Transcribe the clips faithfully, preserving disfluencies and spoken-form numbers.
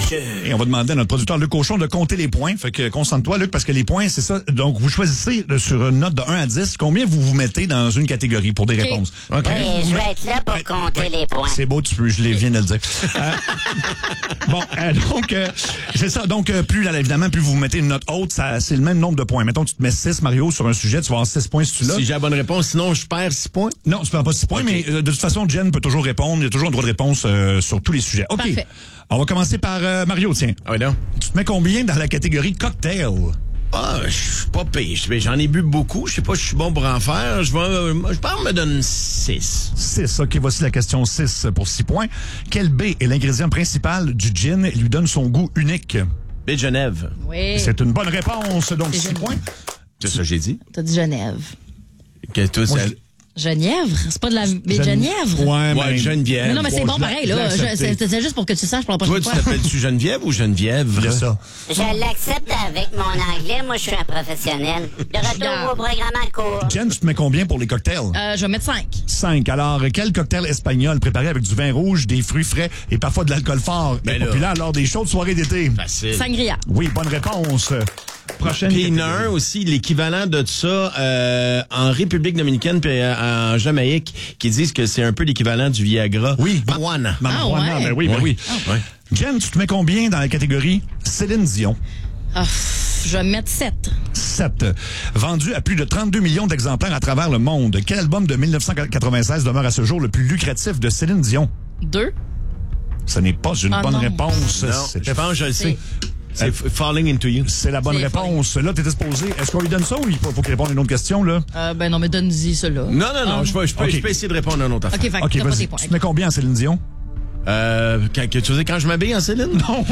Et on va demander à notre producteur Luc Cochon de compter les points. Fait que concentre-toi, Luc, parce que les points, c'est ça. Donc, vous choisissez sur une note de un à dix combien vous vous mettez dans une catégorie pour des okay. réponses. OK. Oui, je vais être là pour ouais, compter ouais. les points. C'est beau, tu peux, je les viens de le dire. euh, bon, euh, donc, euh, c'est ça. Donc, euh, plus, là, évidemment, plus vous mettez une note haute, ça, c'est le même nombre de points. Mettons, tu te mets six, Mario, sur un sujet, tu vas avoir six points si tu l'as. Si j'ai la bonne réponse, sinon je perds six points? Non, tu perds pas six points, okay. mais euh, de toute façon, Jen peut toujours répondre. Il y a toujours un droit de réponse euh, sur tous les sujets. OK. Parfait. On va commencer par euh, Mario, tiens. Ah oui, non. Tu te mets combien dans la catégorie cocktail? Ah, je suis pas pire. J'en ai bu beaucoup. Je sais pas si je suis bon pour en faire. Je vais, je pense me donne six. six. OK, voici la question six pour six points. Quel B est l'ingrédient principal du gin et lui donne son goût unique? B de Genève. Oui. C'est une bonne réponse, donc six points. C'est ça que j'ai dit? T'as dit Genève. Que toi, Moi, c'est... Genièvre? C'est pas de la baie de Gen... Genièvre? Ouais, mais... Geneviève. Mais non, mais c'est bon pareil, là. C'était juste pour que tu saches pour la prochaine fois. fois. Toi, tu t'appelles-tu Geneviève ou Geneviève? C'est ça. Je l'accepte avec mon anglais. Moi, je suis un professionnel. De retour au programme en cours. Jen, tu te mets combien pour les cocktails? Euh, je vais mettre cinq. cinq. Alors, quel cocktail espagnol préparé avec du vin rouge, des fruits frais et parfois de l'alcool fort ben est là. populaire lors des chaudes soirées d'été? Facile. Sangria. Oui, bonne réponse. Prochaine. Puis il y en a un aussi, l'équivalent de ça euh, en République dominicaine puis euh, en Jamaïque, qui disent que c'est un peu l'équivalent du Viagra. Oui. Marijuana. Marijuana, Ah ouais. ben oui, ben Ouais. oui. Ah ouais. Jen, tu te mets combien dans la catégorie Céline Dion? Ah, je vais mettre sept. sept. Vendu à plus de trente-deux millions d'exemplaires à travers le monde. Quel album de dix-neuf cent quatre-vingt-seize demeure à ce jour le plus lucratif de Céline Dion? deux. Ce n'est pas une Ah bonne non. réponse. Non, C'était- je pense que je le sais. C'est Falling Into You. C'est la bonne C'est réponse. Là, t'étais supposé. Est-ce qu'on lui donne ça ou il faut, faut qu'il réponde à une autre question, là? Euh, ben non, mais donne-y cela. Non, non, non, Ah. je, peux, je, peux, Ok. je peux essayer de répondre à un autre affaire. OK, fait que OK, t'as pas vas-y. tes points. Tu te mets combien en Céline Dion? Euh, quand, que tu veux dire quand je m'habille en Céline? Non.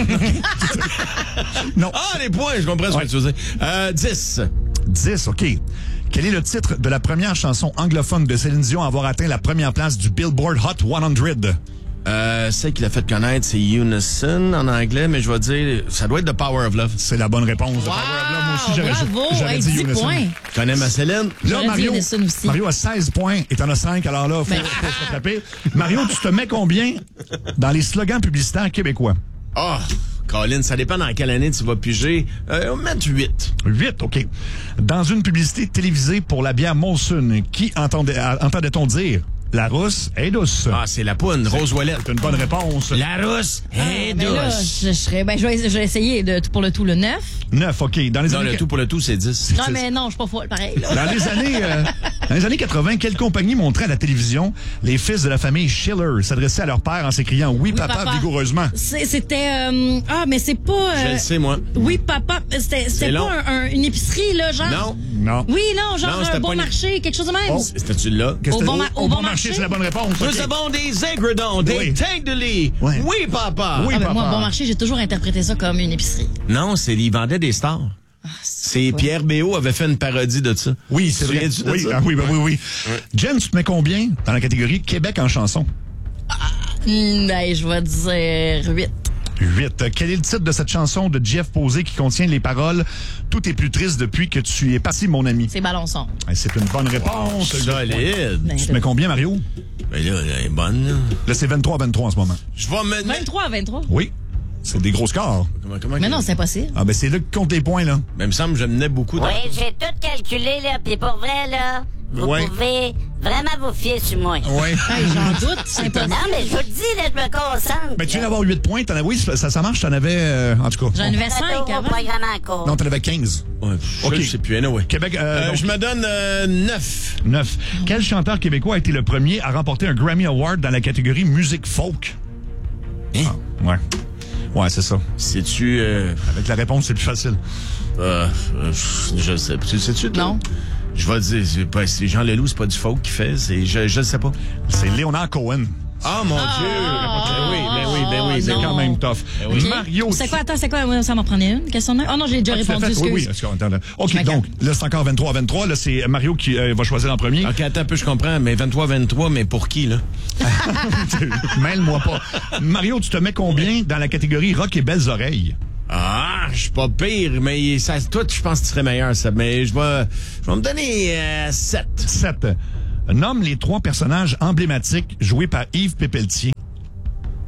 non. Ah, les points, je comprends ce Ouais. que tu veux dire. Euh, dix. dix, OK. Quel est le titre de la première chanson anglophone de Céline Dion à avoir atteint la première place du Billboard Hot cent? Euh, celle qui l'a fait connaître, c'est Unison en anglais, mais je vais dire, ça doit être The Power of Love. C'est la bonne réponse. Wow, The Power of Love. Moi aussi, j'aurais, bravo, j'aurais hey, dit dix Unison. points. Tu connais ma Céline? Là, J'aurais dit Mario, Unison aussi. Mario a seize points et t'en as cinq, alors là, faut, Ben. faut se rattraper. Mario, tu te mets combien dans les slogans publicitaires québécois? Ah, oh, Colin, ça dépend dans quelle année tu vas piger. Euh, on va mettre huit. huit, OK. Dans une publicité télévisée pour la bière Molson, qui entendait, entendait-on dire « La rousse est douce ». Ah, c'est la poune, Rose Ouellet. C'est une bonne réponse. La rousse est Ah, mais là, douce. je, je serais, ben, je vais, je vais essayer de tout pour le tout le neuf. neuf, OK. Dans les Non, années... le tout pour le tout, c'est dix. Non, mais non, je suis pas folle, pareil. Là. Dans les années, euh, dans les années quatre-vingt, quelle compagnie montrait à la télévision les fils de la famille Schiller s'adresser à leur père en s'écriant « Oui, papa, papa. vigoureusement C'est- C'était... euh, ah, mais c'est pas... euh, Je le sais, moi. Oui, papa. C'était C'est c'était long. pas un, un- une épicerie, là, genre... Non. ». Non. Oui, non, genre Non, c'était un bon pas une- marché, quelque chose de même. Oh. C'était-tu là? Qu'est-ce Au que- bon ma- au bon marché. c'est la bonne réponse. Nous OK. avons des ingrédients, des Oui. tanks de lit. Ouais. Oui, papa. Oui. Ah, ben, papa. moi, bon marché, j'ai toujours interprété ça comme une épicerie. Non, c'est ils vendaient des stars. C'est Pierre Béot avait fait une parodie de ça. Oui, c'est Tu vrai. souviens-tu de Oui, ça? ah oui, ben oui, oui. Jen, tu te mets combien dans la catégorie Québec en chanson? Hmm, ben, je vais dire huit. huit. Quel est le titre de cette chanson de Jeff Posé qui contient les paroles « Tout est plus triste depuis que tu es parti, mon ami C'est Balançon. ». C'est une bonne réponse. Solide. Ben, Tu te mets combien, Mario? Mais là, elle est bonne, là. Là, c'est vingt-trois à vingt-trois en ce moment. Je vais me mettre... vingt-trois à vingt-trois. Oui. C'est des gros scores. Comment, comment Mais que- non, c'est impossible. Ah, ben c'est là que compte les points, là. Mais il me semble que je menais beaucoup. Dans... Oui, j'ai tout calculé, là, puis pour vrai, là, vous Ouais. pouvez vraiment vous fier sur moi. Oui. Hey, j'en doute, c'est impossible. Non, mais je vous le dis, là, je me concentre. Ben, tu viens d'avoir huit points. T'en as, oui, ça, ça marche. T'en avais, euh, en tout cas. J'en avais Retour cinq au avant. programme en cours. Non, t'en avais quinze. Ouais, Ok. Je sais plus, anyway. Québec, euh, Euh, donc, je me donne euh, neuf. neuf. Quel chanteur québécois a été le premier à remporter un Grammy Award dans la catégorie musique folk? Hein? Ouais. Ouais, c'est ça. Sais-tu... Euh, Avec la réponse, c'est plus facile. euh, euh, je sais. Tu sais-tu? toi? Non. Je vais te dire, c'est pas, c'est Jean Leloup, c'est pas du folk qu'il fait. C'est, je, je le sais pas. C'est Léonard Cohen. Ah, mon Dieu! Ben oui, ben oui, ben oui. C'est non. quand même tough. Ok. Mario. C'est quoi? Attends, c'est quoi? Ouais, ça m'en prenait une. Question neuf. Oh non, j'ai déjà Ah, tu l'as répondu. fait? Oui, oui. Excuse. Est-ce qu'on- attends, OK, Je donc, là, c'est encore vingt-trois à vingt-trois. Là, c'est Mario qui euh, va choisir en premier. OK, attends un peu, je comprends, mais vingt-trois vingt-trois, mais pour qui, là? Mêle-moi pas. Mario, tu te mets combien dans la catégorie rock et belles oreilles? Ah, je suis pas pire, mais ça, toi, je pense que tu serais meilleur, ça. Mais je vais, je vais me donner euh, sept. sept. Nomme les trois personnages emblématiques joués par Yves Pépeltier.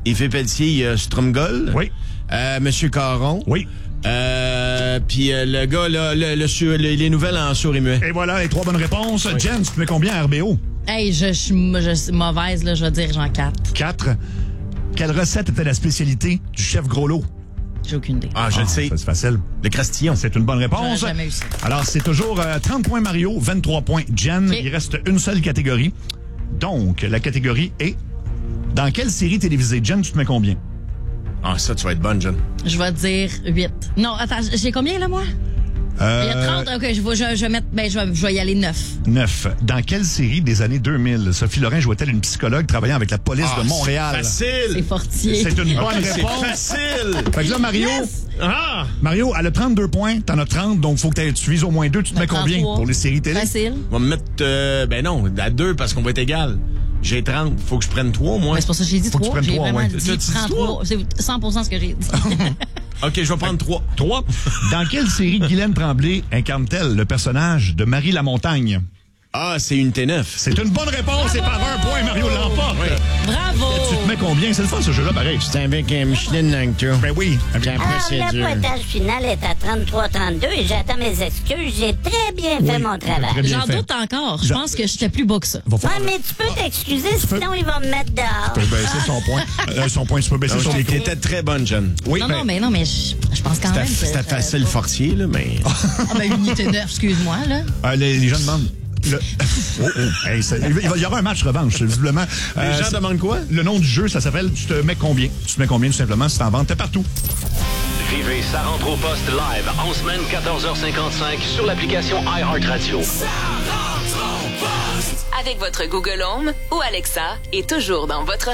Yves Pelletier, il y a Stromgol. Oui. Euh, Monsieur Caron. Oui. Euh, puis euh, le gars, là, le, le, le, le, les nouvelles en sourd et muet. Et voilà, les trois bonnes réponses. Oui. Jen, tu te mets combien à R B O? Hey, je suis mauvaise, là, je vais dire genre quatre. quatre. Quelle recette était la spécialité du chef Gros-Lot? J'ai aucune idée. Ah, je ah, le sais. C'est facile. Le Crastillon. C'est une bonne réponse. J'aurais jamais eu ça. Alors, c'est toujours euh, trente points Mario, vingt-trois points Jen. Okay. Il reste une seule catégorie. Donc, la catégorie est... Dans quelle série télévisée? Jen, tu te mets combien? Ah, ça, tu vas être bonne, Jen. Je vais dire huit. Non, attends, j'ai combien, là, moi? Euh, Il y a trente, OK, je vais, je, je vais mettre, ben, je vais, je vais y aller neuf. neuf. Dans quelle série des années deux mille Sophie Lorrain jouait-elle une psychologue travaillant avec la police Ah, de Montréal? C'est C'est facile. Fortier. C'est une bonne C'est réponse. facile. Fait que là, Mario, Yes! Ah! Mario, elle a trente-deux points, t'en as trente, donc faut que t'aies- tu vises au moins deux. Tu te Ben, mets combien trente-trois. pour les séries télé? Facile. On va me mettre, euh, ben non, à deux parce qu'on va être égal. J'ai trente. Faut que je prenne trois, moi. Ben, c'est pour ça que j'ai dit Faut que tu trois. prennes J'ai trois, vraiment ouais. dit Tu as dit trente-trois. C'est cent pour cent ce que j'ai dit. OK, je vais prendre trois. Trois. Dans quelle série Guylaine Tremblay incarne-t-elle le personnage de Marie Lamontagne? Ah, c'est une T neuf. C'est une bonne réponse et par un point, Mario l'emporte. Oui. Bravo! Tu te mets combien? C'est le fun, ce jeu-là, pareil. C'est avec un Michelin dans le tour. Ben oui. Puis après, Alors, c'est le dur. pointage final est à trente-trois trente-deux et j'attends mes excuses. J'ai très bien fait mon travail. très bien J'en fait. doute encore. Je J'en- pense que j'étais plus bas que ça. Va Ouais, falloir mais tu peux t'excuser, sinon il va me mettre dehors. tu peux baisser son point. Euh, son point, tu peux baisser son micro. T'étais très bonne, Jen. Oui, Non, ben, non, mais non, mais je, je pense quand C'était même que... c'était facile Fortier, là, mais... Ah, ben, unité neuf, excuse-moi, là. euh, les, les gens demandent... Le... Oh, oh. Hey, ça- il, va- il y aura un match revanche, visiblement. Les Euh, gens c'est- demandent quoi? Le nom du jeu, ça s'appelle Tu te mets combien? Tu te mets combien, tout simplement, si t'en ventes, t'es partout. Vivez Ça rentre au poste live en semaine quatorze heures cinquante-cinq sur l'application iHeartRadio. Avec votre Google Home ou Alexa et toujours dans votre